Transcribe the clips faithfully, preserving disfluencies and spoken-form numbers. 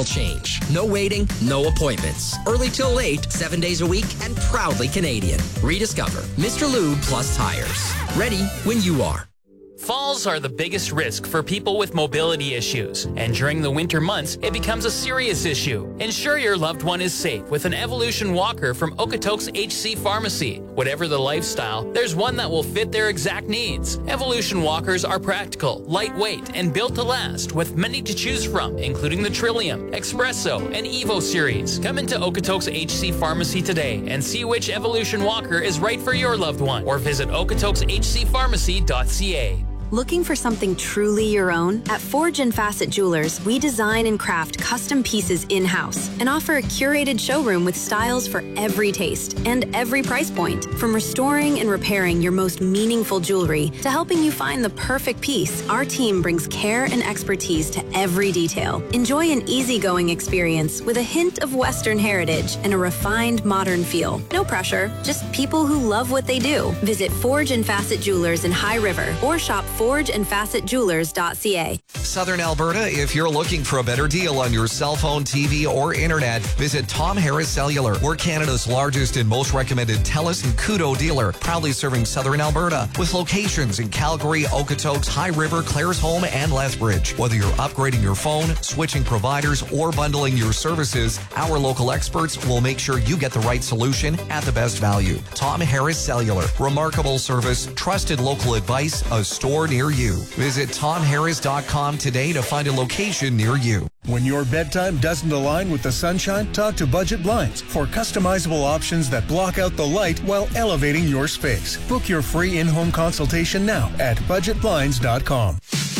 oil change. No waiting, no appointments. Early till late, seven days a week, and proudly Canadian. Rediscover Mister Lube Plus Tires. Ready when you are. Falls are the biggest risk for people with mobility issues, and during the winter months, it becomes a serious issue. Ensure your loved one is safe with an Evolution Walker from Okotoks H C Pharmacy. Whatever the lifestyle, there's one that will fit their exact needs. Evolution Walkers are practical, lightweight, and built to last, with many to choose from, including the Trillium, Espresso, and Evo series. Come into Okotoks H C Pharmacy today and see which Evolution Walker is right for your loved one, or visit okotoks h c pharmacy dot c a. Looking for something truly your own? At Forge and Facet Jewelers, we design and craft custom pieces in-house and offer a curated showroom with styles for every taste and every price point. From restoring and repairing your most meaningful jewelry to helping you find the perfect piece, our team brings care and expertise to every detail. Enjoy an easygoing experience with a hint of Western heritage and a refined modern feel. No pressure, just people who love what they do. Visit Forge and Facet Jewelers in High River or shop forge and facet jewelers dot c a. Southern Alberta, if you're looking for a better deal on your cell phone, T V, or internet, visit Tom Harris Cellular. We're Canada's largest and most recommended TELUS and Koodo dealer, proudly serving Southern Alberta with locations in Calgary, Okotoks, High River, Claresholm, and Lethbridge. Whether you're upgrading your phone, switching providers, or bundling your services, our local experts will make sure you get the right solution at the best value. Tom Harris Cellular. Remarkable service, trusted local advice, a store near you. Visit tom harris dot com today to find a location near you. When your bedtime doesn't align with the sunshine, talk to Budget Blinds for customizable options that block out the light while elevating your space. Book your free in-home consultation now at budget blinds dot com.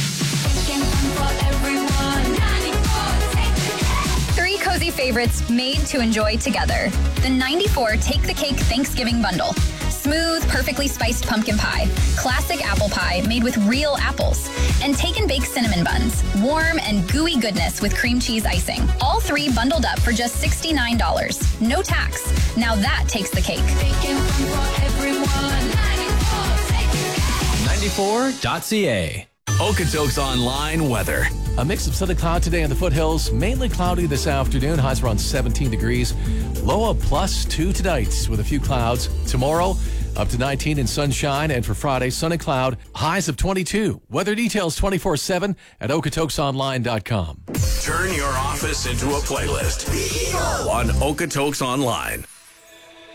Three cozy favorites made to enjoy together. The ninety-four Take the Cake Thanksgiving Bundle. Smooth, perfectly spiced pumpkin pie, classic apple pie made with real apples, and take and bake cinnamon buns, warm and gooey goodness with cream cheese icing. All three bundled up for just sixty-nine dollars. No tax. Now that takes the cake. ninety-four dot c a. Okotoks Online weather. A mix of sunny cloud today in the foothills. Mainly cloudy this afternoon. Highs around seventeen degrees. Low of plus two tonight with a few clouds. Tomorrow, up to nineteen in sunshine. And for Friday, sunny cloud. Highs of twenty-two. Weather details twenty-four seven at okotoks online dot com. Turn your office into a playlist on Okotoks Online.